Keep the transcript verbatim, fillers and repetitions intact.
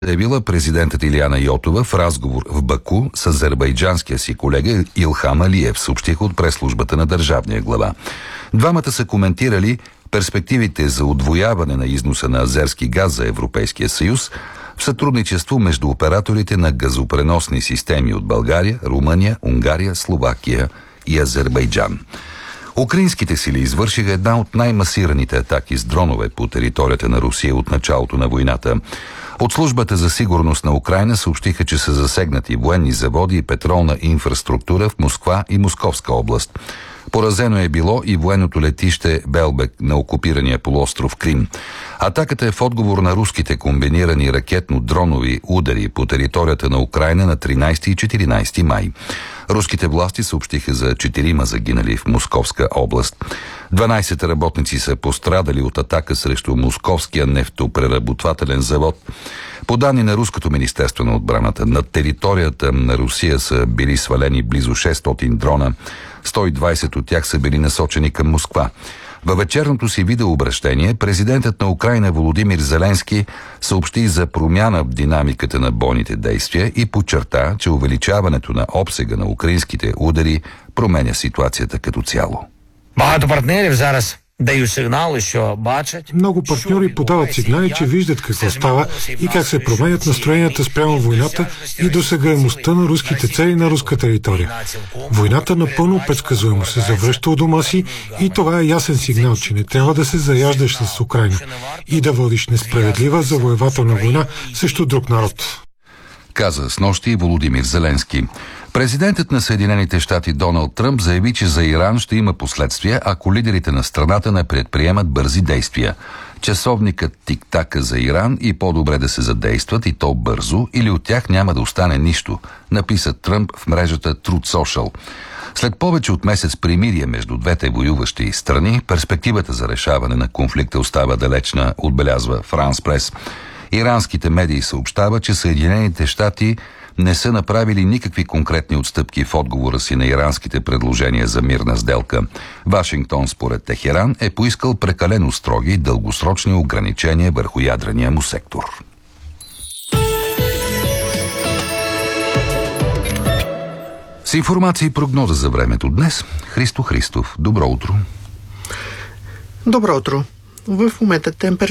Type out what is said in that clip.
Заявила президентът Илияна Йотова в разговор в Баку с азербайджанския си колега Илхам Алиев, съобщиха от пресслужбата на държавния глава. Двамата са коментирали перспективите за удвояване на износа на азерски газ за Европейския съюз в сътрудничество между операторите на газопреносни системи от България, Румъния, Унгария, Словакия и Азербайджан. Украинските сили извършиха една от най-масираните атаки с дронове по територията на Русия от началото на войната. От службата за сигурност на Украйна съобщиха, че са засегнати военни заводи и петролна инфраструктура в Москва и Московска област. Поразено е било и военното летище Белбек на окупирания полуостров Крим. Атаката е в отговор на руските комбинирани ракетно-дронови удари по територията на Украйна на тринайсети и четиринайсети май. Руските власти съобщиха за четирима загинали в Московска област. дванайсет работници са пострадали от атака срещу Московския нефтопреработвателен завод. По данни на Руското министерство на отбраната, на територията на Русия са били свалени близо шестстотин дрона, сто и двайсет от тях са били насочени към Москва. Във вечерното си видеообращение президентът на Украйна Володимир Зеленски съобщи за промяна в динамиката на бойните действия и подчерта, че увеличаването на обсега на украинските удари променя ситуацията като цяло. Багато партнерів зараз дають сигнали, що бачать. Много партньори подават сигнали, че виждат какво става и как се променят настроенията спрямо войната и досегаемостта на руските цели на руска територия. Войната напълно предсказуемо се завръща у дома си и това е ясен сигнал, че не трябва да се заяждаш с Украйна и да водиш несправедлива завоевателна война срещу друг народ. Каза снощи Володимир Зеленски. Президентът на Съединените щати Доналд Тръмп заяви, че за Иран ще има последствия, ако лидерите на страната не предприемат бързи действия. Часовникът тик-така за Иран и по-добре да се задействат и то бързо, или от тях няма да остане нищо, написа Тръмп в мрежата Truth Social. След повече от месец примирие между двете воюващи страни, перспективата за решаване на конфликта остава далечна, отбелязва Франс Прес. Иранските медии съобщават, че Съединените щати не са направили никакви конкретни отстъпки в отговора си на иранските предложения за мирна сделка. Вашингтон, според Техеран, е поискал прекалено строги дългосрочни ограничения върху ядрения му сектор. С информация и прогноза за времето днес, Христо Христов. Добро утро! Добро утро! В момента температура